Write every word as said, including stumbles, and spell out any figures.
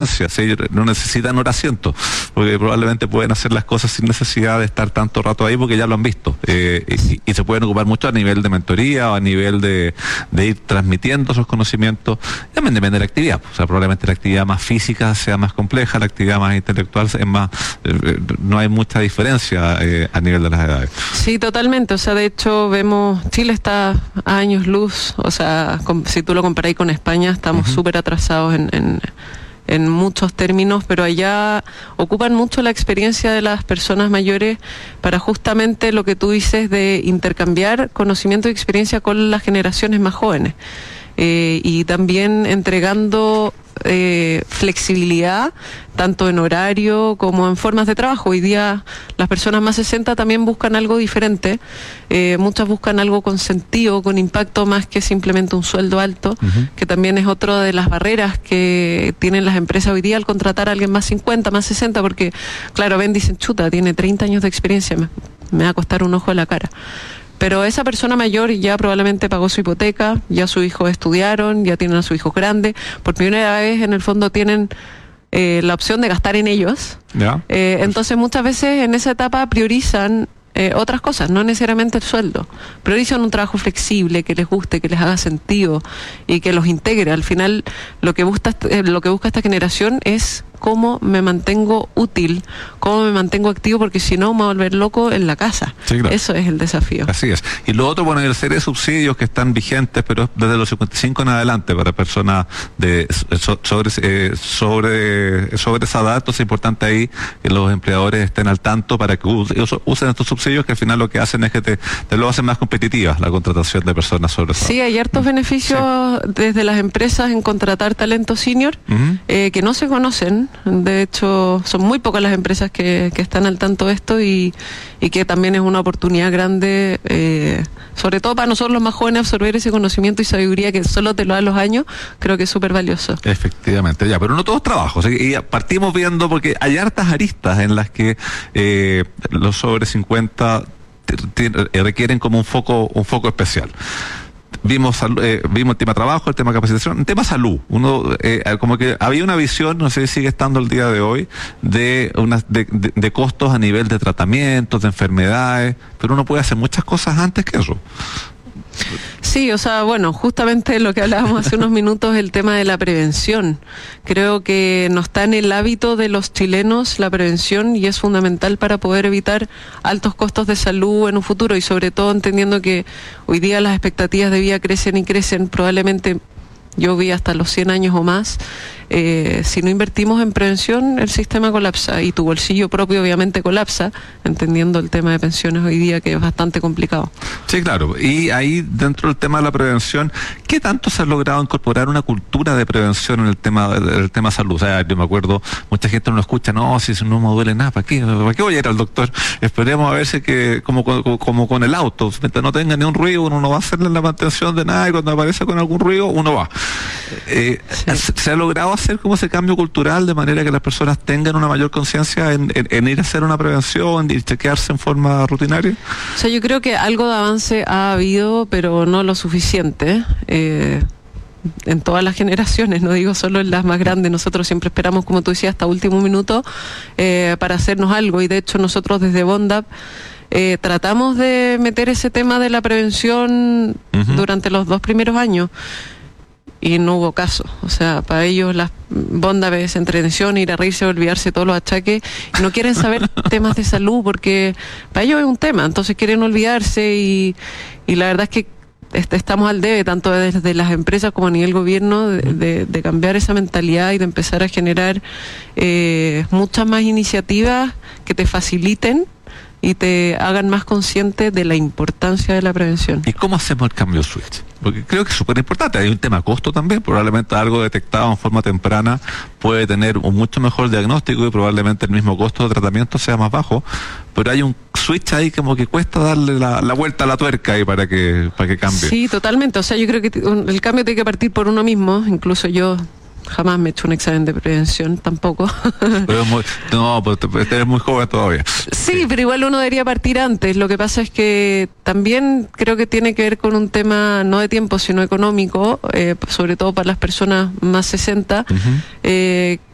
experiencia, ¿sí? No necesitan hora asiento, porque probablemente pueden hacer las cosas sin necesidad de estar tanto rato ahí porque ya lo han visto, eh, y, y se pueden ocupar mucho a nivel de mentoría o a nivel de, de ir transmitiendo esos conocimientos. También depende de la actividad, o sea, probablemente la actividad más física sea más compleja, la actividad más intelectual es más, eh, no hay mucha diferencia eh, a nivel de las edades. Sí, totalmente, o sea, de hecho vemos, Chile está a años luz, o sea, con, si tú lo comparáis con España, estamos uh-huh. súper atrasados en, en, en muchos términos, pero allá ocupan mucho la experiencia de las personas mayores para justamente lo que tú dices de intercambiar conocimiento y experiencia con las generaciones más jóvenes. Eh, y también entregando eh, flexibilidad tanto en horario como en formas de trabajo. Hoy día las personas más sesenta también buscan algo diferente, eh, muchas buscan algo con sentido, con impacto, más que simplemente un sueldo alto, uh-huh. que también es otra de las barreras que tienen las empresas hoy día al contratar a alguien más cincuenta, más sesenta, porque claro, ven, dicen, chuta, tiene treinta años de experiencia, me, me va a costar un ojo de la cara. Pero esa persona mayor ya probablemente pagó su hipoteca, ya sus hijos estudiaron, ya tienen a sus hijos grandes, por primera vez en el fondo tienen eh, la opción de gastar en ellos. Yeah. Eh, entonces muchas veces en esa etapa priorizan eh, otras cosas, no necesariamente el sueldo. Priorizan un trabajo flexible, que les guste, que les haga sentido y que los integre. Al final lo que busca, eh, lo que busca esta generación es cómo me mantengo útil, cómo me mantengo activo, porque si no me voy a volver loco en la casa. Sí, claro. Eso es el desafío. Así es. Y lo otro, bueno, hay una serie de subsidios que están vigentes, pero desde los cincuenta y cinco en adelante para personas de so, sobre, eh, sobre sobre esa edad. Entonces es importante ahí que los empleadores estén al tanto para que usen estos subsidios, que al final lo que hacen es que te, te lo hacen más competitiva la contratación de personas sobre esa edad. Sí, hay hartos beneficios sí. desde las empresas en contratar talento senior, uh-huh. eh, que no se conocen. De hecho, son muy pocas las empresas que, que están al tanto de esto y, y que también es una oportunidad grande, eh, sobre todo para nosotros los más jóvenes, absorber ese conocimiento y sabiduría que solo te lo dan los años. Creo que es súper valioso. Efectivamente, ya, pero no todos trabajos. Y partimos viendo, porque hay hartas aristas en las que eh, los sobre cincuenta t- t- requieren como un foco, un foco especial. Vimos eh, vimos el tema trabajo, el tema capacitación, el tema salud. Uno eh, como que había una visión, no sé si sigue estando el día de hoy, de unas de, de, de costos a nivel de tratamientos, de enfermedades, pero uno puede hacer muchas cosas antes que eso. Sí, o sea, bueno, justamente lo que hablábamos hace unos minutos, el tema de la prevención. Creo que no está en el hábito de los chilenos la prevención y es fundamental para poder evitar altos costos de salud en un futuro, y sobre todo entendiendo que hoy día las expectativas de vida crecen y crecen, probablemente yo vi hasta los cien años o más. Eh, si no invertimos en prevención, el sistema colapsa y tu bolsillo propio obviamente colapsa, entendiendo el tema de pensiones hoy día, que es bastante complicado. Sí, claro. Y ahí, dentro del tema de la prevención, ¿qué tanto se ha logrado incorporar una cultura de prevención en el tema del tema salud? O sea, yo me acuerdo, mucha gente no lo escucha, no, si eso no me duele nada, ¿para qué? ¿Para qué voy a ir al doctor? Esperemos a ver si que, como, como, como con el auto, mientras no tenga ni un ruido, uno no va a hacerle la mantención de nada, y cuando aparece con algún ruido, uno va. Eh, sí. ¿Se ha logrado hacer como ese cambio cultural de manera que las personas tengan una mayor conciencia en, en, en ir a hacer una prevención y chequearse en forma rutinaria? O sea, yo creo que algo de avance ha habido, pero no lo suficiente. Eh, en todas las generaciones, no digo solo en las más grandes. Nosotros siempre esperamos, como tú decías, hasta último minuto eh, para hacernos algo, y de hecho nosotros desde Bondap eh, tratamos de meter ese tema de la prevención uh-huh. durante los dos primeros años. Y no hubo caso. O sea, para ellos las Bondap es entretención, ir a reírse, olvidarse todos los achaques. Y no quieren saber temas de salud porque para ellos es un tema. Entonces quieren olvidarse y, y la verdad es que est- estamos al debe, tanto desde las empresas como a nivel gobierno, de, de, de cambiar esa mentalidad y de empezar a generar eh, muchas más iniciativas que te faciliten y te hagan más consciente de la importancia de la prevención. ¿Y cómo hacemos el cambio switch? Porque creo que es súper importante. Hay un tema costo también. Probablemente algo detectado en forma temprana puede tener un mucho mejor diagnóstico y probablemente el mismo costo de tratamiento sea más bajo, pero hay un switch ahí como que cuesta darle la, la vuelta a la tuerca ahí para que, para que cambie. Sí, totalmente. O sea, yo creo que el cambio tiene que partir por uno mismo. Incluso yo jamás me he hecho un examen de prevención, tampoco. Pero muy, no, pues eres muy joven todavía. Sí, sí, pero igual uno debería partir antes. Lo que pasa es que también creo que tiene que ver con un tema no de tiempo, sino económico, eh, sobre todo para las personas más sesenta, uh-huh. eh,